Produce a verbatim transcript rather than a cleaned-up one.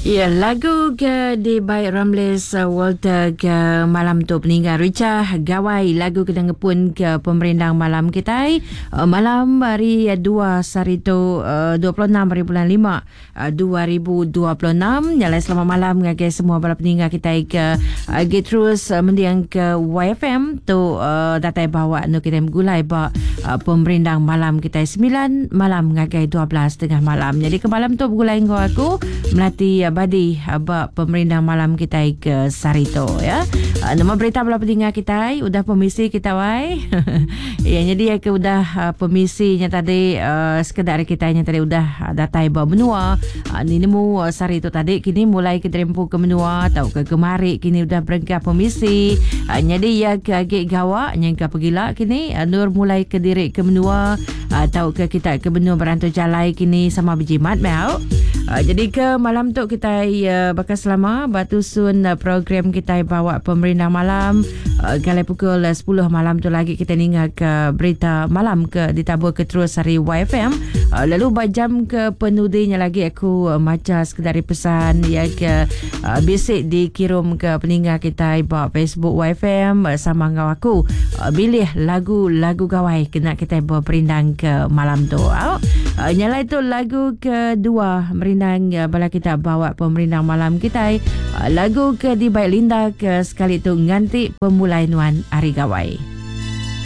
Ya, lagu ke di Baik Ramles uh, Walter ke malam tu peninggal Richard Gawai lagu ke pun ke pemerintah malam kita uh, malam hari dua Sarito uh, dua puluh enam hari bulan lima uh, dua ribu dua puluh enam. Nyalai selamat malam ngake semua para peninggal kita ke uh, get terus uh, mendiang ke Y F M tu uh, datai bawa nu kita gulai ba uh, pemerintah malam kita sembilan malam ngake dua belas tengah malam. Jadi ke malam tu gulai ngau aku melati badi abak pemerintah malam kita ke Sarito ya. Uh, nama berita bala pendengar kita udah pemisi kita wai. Ya jadi ya ke udah uh, pemisinya tadi uh, sekedar kita nya tadi udah datai bawa menua. Uh, ni nemu uh, Sarito tadi kini mulai ke terempu ke menua atau ke kemari kini udah berengkap pemisi. Uh, jadi ya ke agak gawa yang ke pegila kini uh, Nur mulai ke diri ke menua atau uh, ke kita ke benua berantau jalai kini sama berjimat mau. Uh, jadi ke malam tu kita uh, bakal selama batu sun uh, program kita bawa pemerintah malam uh, kali pukul uh, sepuluh malam tu lagi kita ninggal ke berita malam ke ditabur ke terus hari Y F M. Uh, lalu bajam ke penudinya lagi aku uh, macam sekedar pesan ya ke uh, bisik dikirim ke peninggal kita bawa Facebook Y F M uh, sama ngau aku uh, pilih lagu-lagu gawai kena kita bawa perindang ke malam tu. Uh, uh, nyala itu lagu kedua merindang uh, bala kita bawa pemerintah malam kita uh, lagu ke di Baik Linda ke sekali tu nganti pemulai nuan hari gawai.